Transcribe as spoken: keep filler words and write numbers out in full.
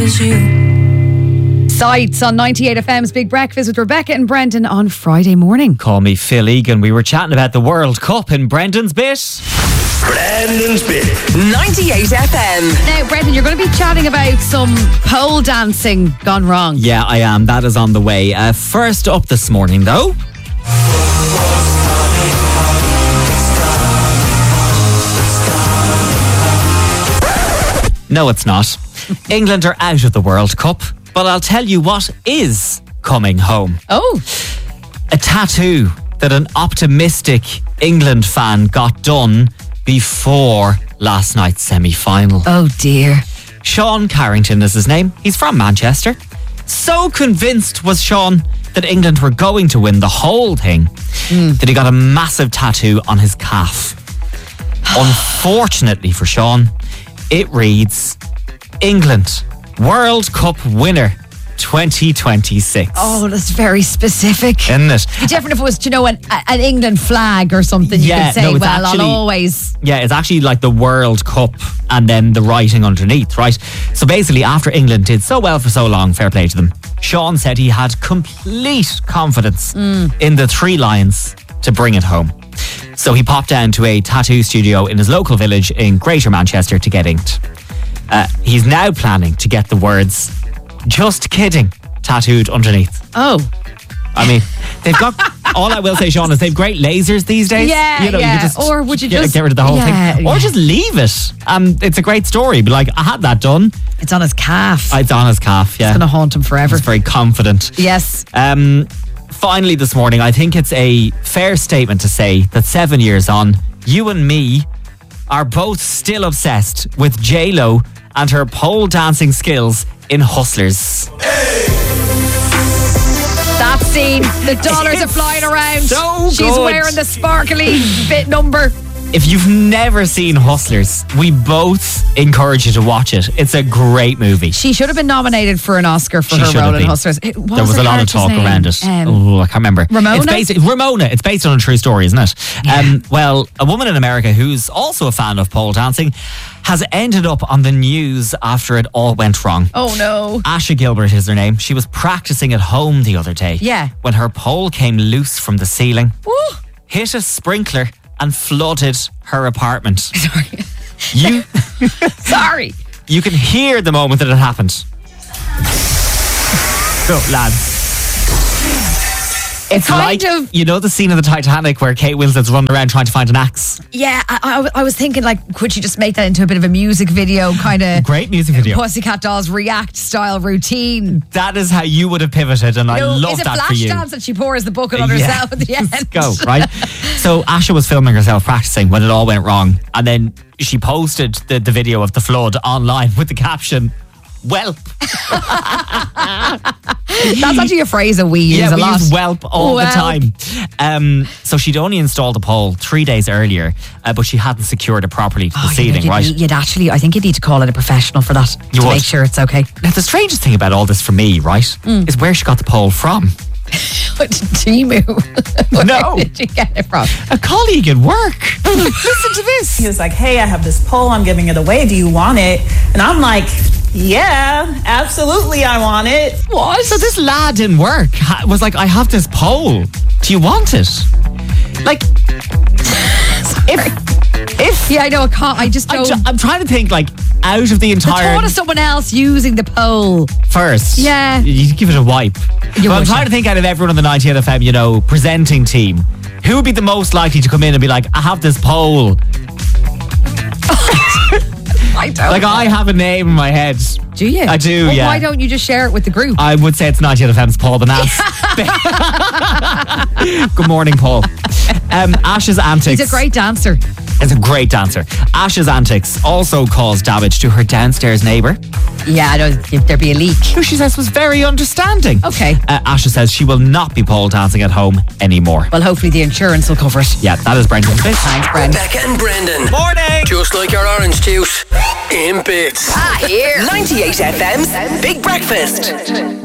is you. Sights on ninety-eight F M's Big Breakfast with Rebecca and Brendan on Friday morning. Call me Phil Egan. We were chatting about the World Cup in Brendan's bit. Brendan's bit. ninety-eight F M. Now, Brendan, you're going to be chatting about some pole dancing gone wrong. Yeah, I am. That is on the way. Uh, first up this morning, though. No, it's not. England are out of the World Cup, but I'll tell you what is coming home. Oh. A tattoo that an optimistic England fan got done before last night's semi-final. Oh, dear. Sean Carrington is his name. He's from Manchester. So convinced was Sean that England were going to win the whole thing mm. that he got a massive tattoo on his calf. Unfortunately for Sean, it reads, England, World Cup winner twenty twenty-six. Oh, that's very specific. Isn't it? It'd be different if it was, you know, an, an England flag or something. You Yeah, could say, no, it's well, actually- I'll always... Yeah, it's actually like the World Cup and then the writing underneath, right? So basically, after England did so well for so long, fair play to them, Sean said he had complete confidence Mm. in the Three Lions to bring it home. So he popped down to a tattoo studio in his local village in Greater Manchester to get inked. Uh, he's now planning to get the words, just kidding, tattooed underneath. Oh. I mean, they've got, all I will say, Sean, is they've great lasers these days. Yeah, you know, yeah. You just Or would you get, just- get rid of the whole yeah, thing? Or yeah. just leave it. Um, it's a great story. But like, I had that done. It's on his calf. It's on his calf, yeah. It's going to haunt him forever. He's very confident. Yes. Um, finally this morning, I think it's a fair statement to say that seven years on, you and me are both still obsessed with J-Lo and her pole dancing skills in Hustlers. That scene, the dollars are It's flying around. so She's good. wearing the sparkly bit number. If you've never seen Hustlers, we both encourage you to watch it. It's a great movie. She should have been nominated for an Oscar for She her should role have in been. Hustlers. It was There was her a lot of character's talk name? around it. Um, oh, I can't remember. Ramona? It's based, Ramona. It's based on a true story, isn't it? Yeah. Um, well, a woman in America who's also a fan of pole dancing has ended up on the news after it all went wrong. Oh, no. Asha Gilbert is her name. She was practicing at home the other day. Yeah. When her pole came loose from the ceiling, Woo. hit a sprinkler and flooded her apartment. Sorry. You, Sorry. you can hear the moment that it happened. Go, lads. It's kind like, of- you know the scene of the Titanic where Kate Winslet's running around trying to find an axe? Yeah, I, I, I was thinking, like, could she just make that into a bit of a music video, kind of Great music video. Pussycat Dolls React style routine? That is how you would have pivoted, and I No, love is it that for flash you. dance that she pours the bucket on herself at the end? Go, right? So Asha was filming herself practicing when it all went wrong, and then she posted the, the video of the flood online with the caption, "Welp." That's actually a phrase that we use Yeah, a we lot. use whelp all the Whelp. time. Um, so she'd only installed a pole three days earlier, uh, but she hadn't secured it properly to the Oh, you'd- ceiling, you'd, right? You'd actually, I think you'd need to call in a professional for that You to would. make sure it's okay. Now, the strangest thing about all this for me, right, Mm. is where she got the pole from. But Timu, where No. did you get it from? A colleague at work. Listen to this. He was like, hey, I have this pole, I'm giving it away. Do you want it? And I'm like, yeah, absolutely, I want it. What? So this lad in work ha- was like, I have this pole. Do you want it? Like, if, if, Yeah, I know. I can't. I just I'm, don't. tr- I'm trying to think, like, out of the the entire... thought of someone else using the pole. First. Yeah. You give it a wipe. You But I'm would, trying yeah. to think out of everyone on the ninety-eight F M, you know, presenting team. Who would be the most likely to come in and be like, I have this pole. I don't. Like, I have a name in my head. do you? I do, Well, yeah. Why don't you just share it with the group? I would say it's ninety-eight F M's Paul Benas. Good morning, Paul. Um, Ash's antics. He's a great dancer. Is a great dancer. Ash's antics also caused damage to her downstairs neighbour, Yeah, I know. There'd be a leak. who she says was very understanding. Okay. Uh, Asha says she will not be pole dancing at home anymore. Well, hopefully the insurance will cover it. Yeah, that is Brendan's bit. Thanks, Brent. Becca and Brendan. Morning. Just like your orange juice. In bits. Ah, here. ninety-eight F M's Big Breakfast.